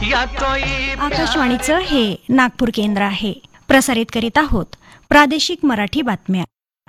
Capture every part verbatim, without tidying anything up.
आकाशवाणीचं हे नागपूर केंद्र आहे. प्रसारित करीत आहोत प्रादेशिक मराठी बातम्या.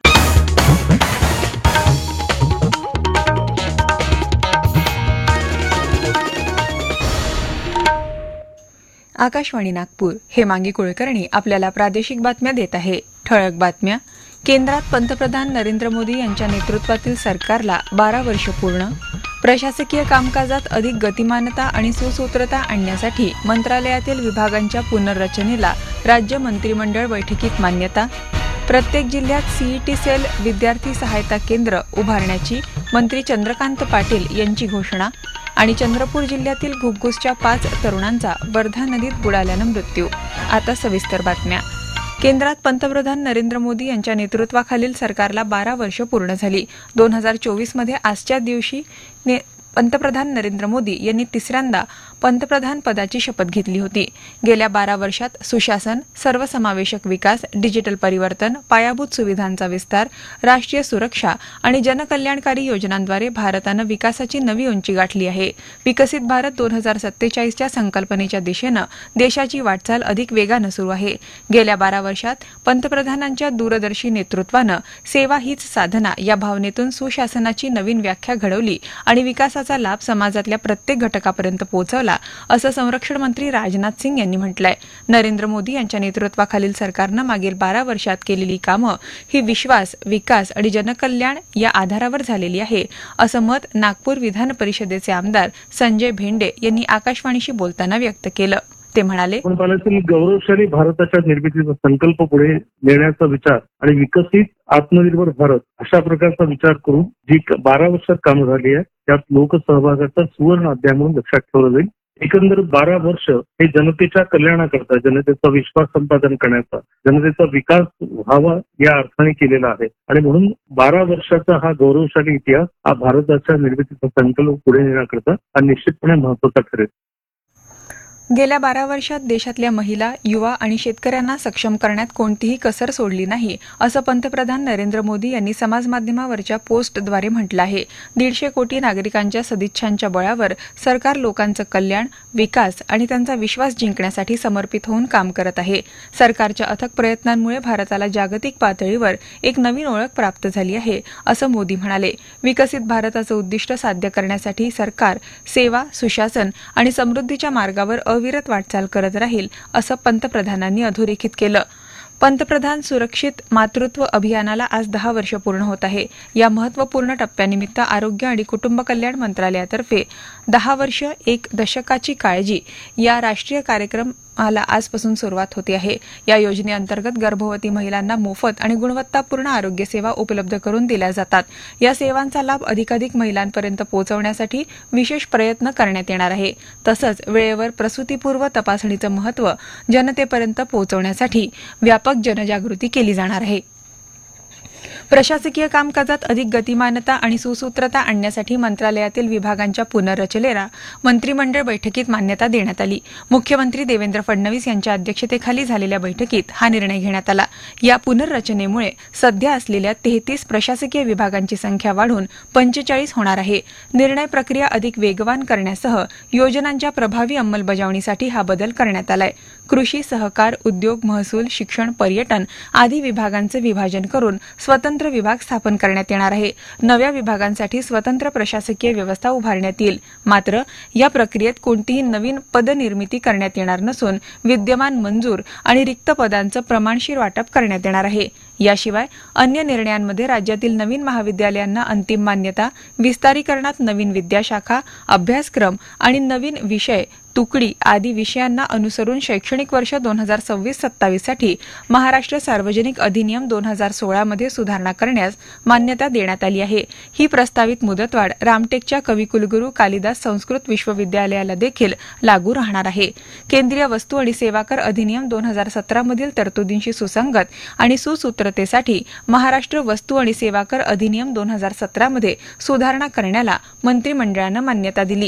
आकाशवाणी नागपूर. हेमांगी कुलकर्णी आपल्याला प्रादेशिक बातम्या देत आहे. ठळक बातम्या. केंद्रात पंतप्रधान नरेंद्र मोदी यांच्या नेतृत्वातील सरकारला बारा वर्ष पूर्ण. प्रशासकीय कामकाजात अधिक गतिमानता आणि सुसूत्रता आणण्यासाठी मंत्रालयातील विभागांच्या पुनर्रचनेला राज्य मंत्रिमंडळ बैठकीत मान्यता. प्रत्येक जिल्ह्यात सीईटी सेल विद्यार्थी सहायता केंद्र उभारण्याची मंत्री चंद्रकांत पाटील यांची घोषणा. आणि चंद्रपूर जिल्ह्यातील घुग्गुसच्या पाच तरुणांचा वर्धा नदीत बुडाल्यानं मृत्यू. आता सविस्तर बातम्या. केंद्रात पंतप्रधान नरेंद्र मोदी यांच्या नेतृत्वाखालील सरकारला बारा वर्ष पूर्ण झाली. दोन हजार चोवीसमध्ये आजच्या दिवशी पंतप्रधान नरेंद्र मोदी यांनी तिसऱ्यांदा पंतप्रधान पदाची शपथ घेतली होती. गेल्या बारा वर्षात सुशासन, सर्वसमावेशक विकास, डिजिटल परिवर्तन, पायाभूत सुविधांचा विस्तार, राष्ट्रीय सुरक्षा आणि जनकल्याणकारी योजनांद्वारे भारतानं विकासाची नवी उंची गाठली आहे. विकसित भारत दोन हजार सत्तेचाळीसच्या संकल्पनेच्या दिशेनं देशाची वाटचाल अधिक वेगानं सुरू आहे. गेल्या बारा वर्षात पंतप्रधानांच्या दूरदर्शी नेतृत्वानं सेवा हीच साधना या भावनेतून सुशासनाची नवीन व्याख्या घडवली आणि विकासाचा लाभ समाजातल्या प्रत्येक घटकापर्यंत पोहोचवला, असं संरक्षण मंत्री राजनाथ सिंग यांनी म्हटलंय. नरेंद्र मोदी यांच्या नेतृत्वाखालील सरकारनं मागील बारा वर्षात केलेली कामं ही विश्वास, विकास आणि जनकल्याण या आधारावर झालेली आहे, असं मत नागपूर विधान परिषदेचे आमदार संजय भेंडे यांनी आकाशवाणीशी बोलताना व्यक्त केलं. ते म्हणाले, गौरवशाली भारताच्या निर्मितीचा संकल्प पुढे नेण्याचा विचार आणि विकसित आत्मनिर्भर भारत अशा प्रकारचा विचार करून जी बारा वर्षात कामं झाली आहे त्यात लोकसहभागाचा सुवर्ण अध्याय म्हणून लक्षात ठेवलं जाईल. एकंदर बारा वर्ष हे जनतेच्या कल्याणाकरता, जनतेचा विश्वास संपादन करण्याचा, जनतेचा विकास व्हावा या अर्थाने केलेला आहे आणि म्हणून बारा वर्षाचा हा गौरवशाली इतिहास हा भारताच्या निर्मितीचा संकल्प पुढे नेण्याकरता हा निश्चितपणे महत्वाचा ठरेल. गेल्या बारा वर्षात देशातल्या महिला, युवा आणि शेतकऱ्यांना सक्षम करण्यात कोणतीही कसर सोडली नाही, असं पंतप्रधान नरेंद्र मोदी यांनी समाजमाध्यमावरच्या पोस्टद्वारे म्हटलं आहे. दीडशे कोटी नागरिकांच्या सदिच्छांच्या बळावर सरकार लोकांचं कल्याण, विकास आणि त्यांचा विश्वास जिंकण्यासाठी समर्पित होऊन काम करत आहे. सरकारच्या अथक प्रयत्नांमुळे भारताला जागतिक पातळीवर एक नवीन ओळख प्राप्त झाली आहे, असं मोदी म्हणाले. विकसित भारताचं उद्दिष्ट साध्य करण्यासाठी सरकार सेवा, सुशासन आणि समृद्धीच्या मार्गावर अविरत वाटचाल करत राहील, असं पंतप्रधानांनी अधोरेखित केलं. पंतप्रधान सुरक्षित मातृत्व अभियानाला आज दहा वर्ष पूर्ण होत आहे. या महत्वपूर्ण टप्प्यानिमित्त आरोग्य आणि कुटुंब कल्याण मंत्रालयातर्फे दहा वर्ष एक दशकाची काळजी या राष्ट्रीय कार्यक्रमाला आजपासून सुरुवात होते आहे. या योजनेअंतर्गत गर्भवती महिलांना मोफत आणि गुणवत्तापूर्ण आरोग्य सेवा उपलब्ध करून दिल्या जातात. या सेवांचा लाभ अधिकाधिक महिलांपर्यंत पोहोचवण्यासाठी विशेष प्रयत्न करण्यात येणार आहे. तसंच वेळेवर प्रसूतीपूर्व तपासणीचं महत्त्व जनतेपर्यंत पोहोचवण्यासाठी व्यापक जनजागृती केली जाणार आहे. प्रशासकीय कामकाजात अधिक गतिमानता आणि सुसूत्रता आणण्यासाठी मंत्रालयातील विभागांच्या पुनर्रचनेला मंत्रिमंडळ बैठकीत मान्यता देण्यात आली. मुख्यमंत्री देवेंद्र फडणवीस यांच्या अध्यक्षतेखाली झालेल्या बैठकीत हा निर्णय घेण्यात आला. या पुनर्रचनेमुळे सध्या असलेल्या तेहतीस प्रशासकीय विभागांची संख्या वाढून पंचेचाळीस होणार आहे. निर्णय प्रक्रिया अधिक वेगवान करण्यासह योजनांच्या प्रभावी अंमलबजावणीसाठी हा बदल करण्यात आलाय. कृषी, सहकार, उद्योग, महसूल, शिक्षण, पर्यटन आदी विभागांचे विभाजन करून स्वतंत्र विभाग स्थापन करण्यात येणार आहे. नव्या विभागांसाठी स्वतंत्र प्रशासकीय व्यवस्था उभारण्यात येईल. मात्र या प्रक्रियेत कोणतीही नवीन पदनिर्मिती करण्यात येणार नसून विद्यमान मंजूर आणि रिक्त पदांचं प्रमाणशीर वाटप करण्यात येणार आहे. याशिवाय अन्य निर्णयांमध्ये राज्यातील नवीन महाविद्यालयांना अंतिम मान्यता, विस्तारीकरणात नवीन विद्याशाखा, अभ्यासक्रम आणि नवीन विषय तुकडी आदी विषयांना अनुसरून शैक्षणिक वर्ष दोन हजार सव्वीस सत्तावीस साठी महाराष्ट्र सार्वजनिक अधिनियम दोन हजार सोळा मध्ये सुधारणा करण्यास मान्यता देण्यात आली आहे. ही प्रस्तावित मुदतवाढ रामटेकच्या कविकुलगुरू कालिदास संस्कृत विश्वविद्यालयाला देखील लागू राहणार आहे. केंद्रीय वस्तू आणि सेवा कर अधिनियम दोन हजार सतरा मधील तरतुदींशी सुसंगत आणि सुसूत्रतेसाठी महाराष्ट्र वस्तू आणि सेवा कर अधिनियम दोन हजार सतरा मध्ये सुधारणा करण्याला मंत्रिमंडळानं मान्यता दिली.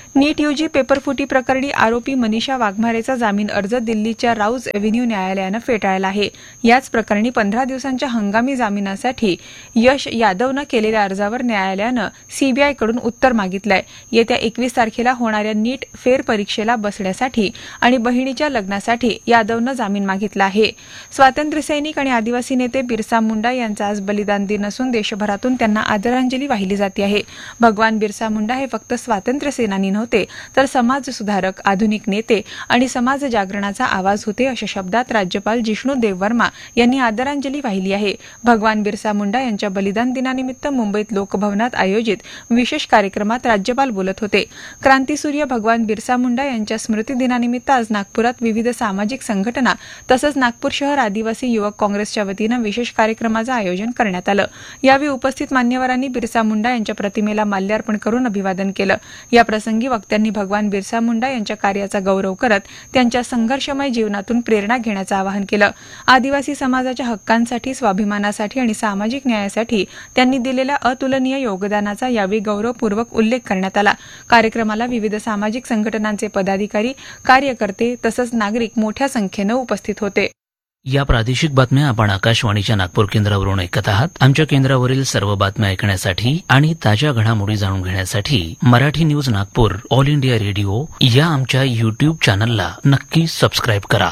नीट यूजी पेपरफुटी प्रकरणी आरोपी मनीषा वाघमारेचा जामीन अर्ज दिल्लीच्या राऊज एव्हेन्यू न्यायालयानं फेटाळला आहे. याच प्रकरणी पंधरा दिवसांच्या हंगामी जामिनासाठी यश यादवनं केलेल्या अर्जावर न्यायालयानं सीबीआयकडून उत्तर मागितलंय. येत्या एकवीस तारखेला होणाऱ्या नीट फेरपरीक्षेला बसण्यासाठी आणि बहिणीच्या लग्नासाठी यादवनं जामीन मागितला आहे. स्वातंत्र्यसैनिक आणि आदिवासी नेते बिरसा मुंडा यांचा आज बलिदान दिन असून देशभरातून त्यांना आदरांजली वाहिली जाते आहे. भगवान बिरसा मुंडा हे फक्त स्वातंत्र्य सेनानी नव्हते तर समाज सुधारक, आधुनिक नेते आणि समाज जागरणाचा आवाज होते, अशा शब्दात राज्यपाल जिष्णू देववर्मा यांनी आदरांजली वाहिली आहे. भगवान बिरसा मुंडा यांच्या बलिदान दिनानिमित्त मुंबईत लोकभवनात आयोजित विशेष कार्यक्रमात राज्यपाल बोलत होते. क्रांतीसूर्य भगवान बिरसा मुंडा यांच्या स्मृती दिनानिमित्त आज नागपुरात विविध सामाजिक संघटना तसंच नागपूर शहर आदिवासी युवक काँग्रेसच्या वतीनं विशेष कार्यक्रमाचं आयोजन करण्यात आलं. यावेळी उपस्थित मान्यवरांनी बिरसा मुंडा यांच्या प्रतिमेला माल्यार्पण करून अभिवादन केलं. या प्रसंगी वक्त्यांनी भगवान बिरसा मुंडा यांच्या कार्याचा गौरव करत त्यांच्या संघर्षमय जीवनातून प्रेरणा घेण्याचं आवाहन केलं. आदिवासी समाजाच्या हक्कांसाठी, स्वाभिमानासाठी आणि सामाजिक न्यायासाठी त्यांनी दिलेल्या अतुलनीय योगदानाचा यावेळी गौरवपूर्वक उल्लेख करण्यात आला. कार्यक्रमाला विविध सामाजिक संघटनांचे पदाधिकारी, कार्यकर्ते तसंच नागरिक मोठ्या संख्येनं उपस्थित होते. या प्रादेशिक बातम्या आपण आकाशवाणीच्या नागपूर केंद्रावरून ऐकत आहात. आमच्या केंद्रावरील सर्व बातम्या ऐकण्यासाठी आणि ताज्या घडामोडी जाणून घेण्यासाठी Marathi news Nagpur all India radio या आमच्या युट्यूब चॅनलला नक्की सबस्क्राईब करा.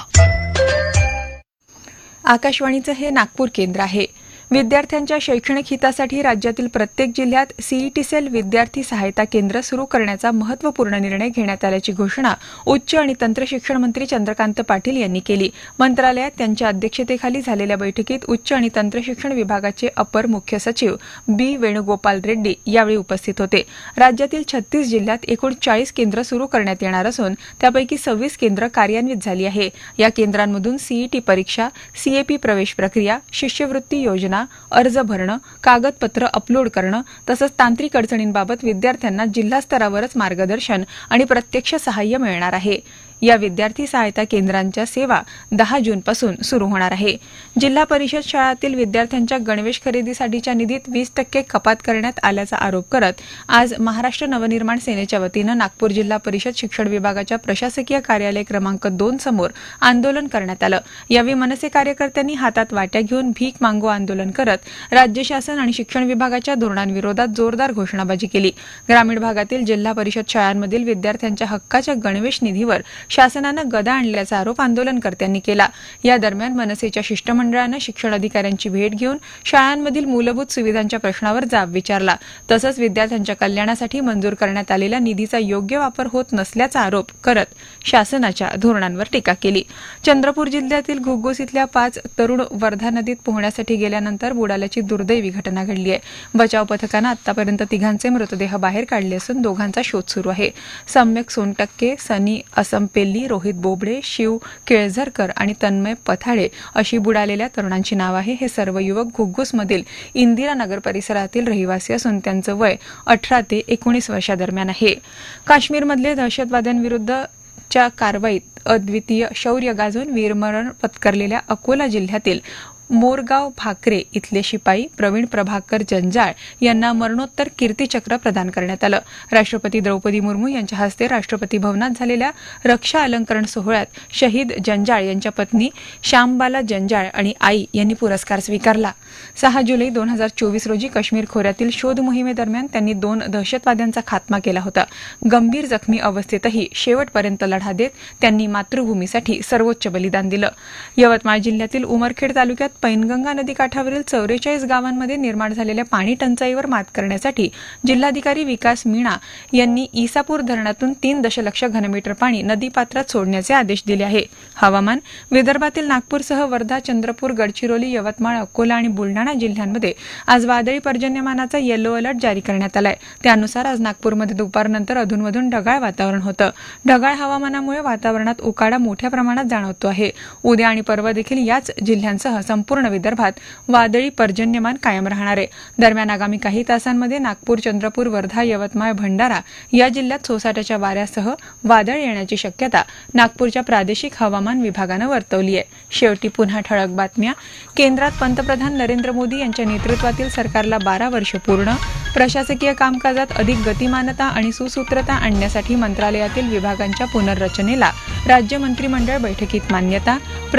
आकाशवाणीचं हे नागपूर केंद्र आहे. विद्यार्थ्यांच्या शैक्षणिक हितासाठी राज्यातील प्रत्येक जिल्ह्यात सीईटी सेल विद्यार्थी सहायता केंद्र सुरू करण्याचा महत्वपूर्ण निर्णय घेण्यात आल्याची घोषणा उच्च आणि तंत्रशिक्षण मंत्री चंद्रकांत पाटील यांनी केली. मंत्रालयात त्यांच्या अध्यक्षतेखाली झालेल्या बैठकीत उच्च आणि तंत्रशिक्षण विभागाचे अपर मुख्य सचिव बी वेणुगोपाल रेड्डी यावेळी उपस्थित होते. राज्यातील छत्तीस जिल्ह्यात एकूण चाळीस केंद्र सुरू करण्यात येणार असून त्यापैकी सव्वीस केंद्र कार्यान्वित झाली आहे. या केंद्रांमधून सीईटी परीक्षा, सीएपी प्रवेश प्रक्रिया, शिष्यवृत्ती योजना, अर्ज भरणं, कागदपत्र अपलोड करणं तसंच तांत्रिक अडचणींबाबत विद्यार्थ्यांना जिल्हा स्तरावरच मार्गदर्शन आणि प्रत्यक्ष सहाय्य मिळणार आहे. या विद्यार्थी सहायता केंद्रांच्या सेवा दहा जूनपासून सुरू होणार आहे. जिल्हा परिषद शाळांतील विद्यार्थ्यांच्या गणवेश खरेदीसाठीच्या निधीत वीस टक्के कपात करण्यात आल्याचा आरोप करत आज महाराष्ट्र नवनिर्माण सेनेच्या वतीनं नागपूर जिल्हा परिषद शिक्षण विभागाच्या प्रशासकीय कार्यालय क्रमांक दोन समोर आंदोलन करण्यात आलं. यावेळी मनसे कार्यकर्त्यांनी हातात वाट्या घेऊन भीक मागो आंदोलन करत राज्य शासन आणि शिक्षण विभागाच्या धोरणांविरोधात जोरदार घोषणाबाजी केली. ग्रामीण भागातील जिल्हा परिषद शाळांमधील विद्यार्थ्यांच्या हक्काच्या गणवेश निधीवर शासनानं गदा आणल्याचा आरोप आंदोलनकर्त्यांनी केला. या दरम्यान मनसेच्या शिष्टमंडळानं शिक्षण अधिकाऱ्यांची भेट घेऊन शाळांमधील मूलभूत सुविधांच्या प्रश्नावर जाब विचारला. तसंच विद्यार्थ्यांच्या कल्याणासाठी मंजूर करण्यात आलेल्या निधीचा योग्य वापर होत नसल्याचा आरोप करत शासनाच्या धोरणांवर टीका केली. चंद्रपूर जिल्ह्यातील घुग्गुस इथल्या पाच तरुण वर्धा नदीत पोहण्यासाठी गेल्यानंतर बुडाल्याची दुर्दैवी घटना घडली आहे. बचाव पथकानं आतापर्यंत तिघांचे मृतदेह बाहेर काढले असून दोघांचा शोध सुरू आहे. सम्यक सोनटक्के, सनी असम पेल्ली, रोहित बोबडे, शिव केळझरकर आणि तन्मय पथाळे अशी बुडालेल्या तरुणांची नाव आहे. हे सर्व युवक घुग्गुसमधील इंदिरानगर परिसरातील रहिवासी असून त्यांचं वय अठरा ते एकोणीस वर्षादरम्यान आहे. काश्मीरमधले दहशतवाद्यांविरुद्धच्या कारवाईत अद्वितीय शौर्य गाजवून वीरमरण पत्करलेल्या अकोला जिल्ह्यातील मोरगाव भाकरे इथले शिपाई प्रवीण प्रभाकर जंजाळ यांना मरणोत्तर कीर्तीचक्र प्रदान करण्यात आलं. राष्ट्रपती द्रौपदी मुर्मू यांच्या हस्ते राष्ट्रपती भवनात झालेल्या रक्षा अलंकरण सोहळ्यात शहीद जंजाळ यांच्या पत्नी श्यामबाला जंजाळ आणि आई यांनी पुरस्कार स्वीकारला. सहा जुलै दोन हजार चोवीस रोजी काश्मीर खोऱ्यातील शोध मोहिमेदरम्यान त्यांनी दोन दहशतवाद्यांचा खात्मा केला होता. गंभीर जखमी अवस्थेतही शेवटपर्यंत लढा देत त्यांनी मातृभूमीसाठी सर्वोच्च बलिदान दिलं. यवतमाळ जिल्ह्यातील उमरखेड तालुक्यात पैनगंगा नदीकाठावरील चौवेचाळीस गावांमध्ये निर्माण झालेल्या पाणी टंचाईवर मात करण्यासाठी जिल्हाधिकारी विकास मीणा यांनी ईसापूर धरणातून तीन दशलक्ष घनमीटर पाणी नदीपात्रात सोडण्याचे आदेश दिले आहे. हवामान विदर्भातील नागपूरसह वर्धा, चंद्रपूर, गडचिरोली, यवतमाळ, अकोला आणि बुलढाणा जिल्ह्यांमध्ये आज वादळी पर्जन्यमानाचा येलो अलर्ट जारी करण्यात आलाय. त्यानुसार आज नागपूरमध्ये दुपारनंतर अधूनमधून ढगाळ वातावरण होतं. ढगाळ हवामानामुळे वातावरणात उकाडा मोठ्या प्रमाणात जाणवतो आहे. उद्या आणि परवा देखील याच जिल्ह्यांसह संपूर्ण विदर्भात वादळी पर्जन्यमान कायम राहणार आहे. दरम्यान आगामी काही तासांमध्ये नागपूर, चंद्रपूर, वर्धा, यवतमाळ, भंडारा या जिल्ह्यात सोसाट्याच्या वाऱ्यासह वादळ येण्याची शक्यता नागपूरच्या प्रादेशिक हवामान विभागानं वर्तवली आहे. शेवटी पुन्हा ठळक बातम्या. केंद्रात पंतप्रधान नरेंद्र मोदी यांच्या नेतृत्वातील सरकारला बारा वर्ष पूर्ण. प्रशासकीय कामकाजात अधिक गतिमानता आणि सुसूत्रता आणण्यासाठी मंत्रालयातील विभागांच्या पुनर्रचनेला राज्य मंत्रिमंडळ बैठकीत मान्यता.